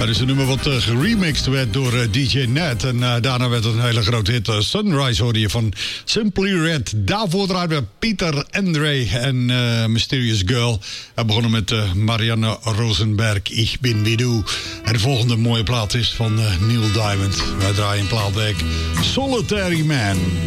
Dat is een nummer wat geremixed werd door DJ Ned. En daarna werd het een hele grote hit. Sunrise hoorde je van Simply Red. Daarvoor draaiden we Peter Andre en Mysterious Girl. We begonnen met Marianne Rosenberg, Ich bin wie du. En de volgende mooie plaat is van Neil Diamond. Wij draaien in plaatwerk Solitary Man.